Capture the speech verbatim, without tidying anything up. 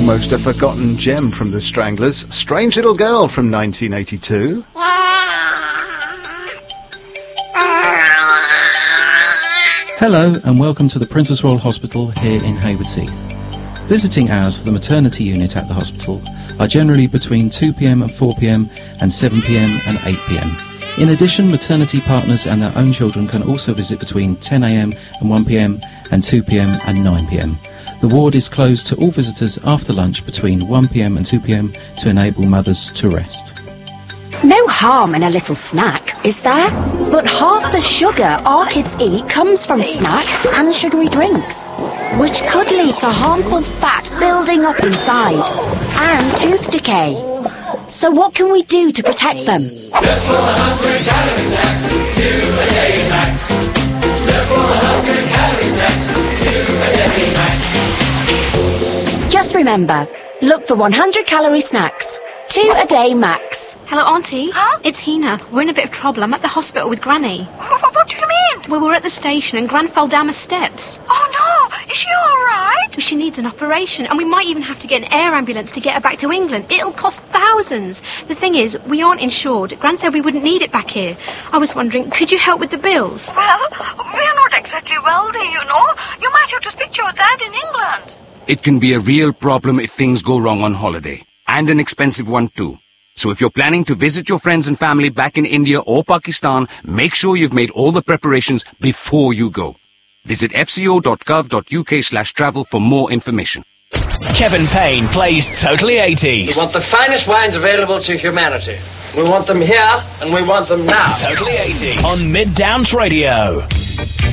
almost a forgotten gem from the Stranglers. Strange Little Girl from nineteen eighty-two. Hello and welcome to the Princess Royal Hospital here in Haywards Heath. Visiting hours for the maternity unit at the hospital are generally between two p m and four p m and seven p m and eight p m. In addition, maternity partners and their own children can also visit between ten a m and one p m and two p m and nine p m. The ward is closed to all visitors after lunch between one p m and two p m to enable mothers to rest. No harm in a little snack, is there? But half the sugar our kids eat comes from snacks and sugary drinks, which could lead to harmful fat building up inside and tooth decay. So what can we do to protect them? Look for one hundred calorie snacks, two a day max. Look for one hundred calorie snacks, two a day max. Just remember, look for one hundred calorie snacks, two a day max. Hello, Auntie. Huh? It's Hina. We're in a bit of trouble. I'm at the hospital with Granny. What, what, what do you mean? Well, we're at the station and Gran fell down the steps. Oh, no. Is she all right? She needs an operation, and we might even have to get an air ambulance to get her back to England. It'll cost thousands. The thing is, we aren't insured. Gran said we wouldn't need it back here. I was wondering, could you help with the bills? Well, we're not exactly wealthy, you know. You might have to speak to your dad in England. It can be a real problem if things go wrong on holiday, and an expensive one too. So if you're planning to visit your friends and family back in India or Pakistan, make sure you've made all the preparations before you go. Visit f c o dot gov dot u k slash travel for more information. Kevin Payne plays Totally eighties. We want the finest wines available to humanity. We want them here, and we want them now. Totally eighties on Mid Downs Radio.